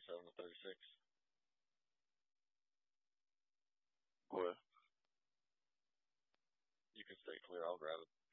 37 to 36. What? You can stay clear. I'll grab it.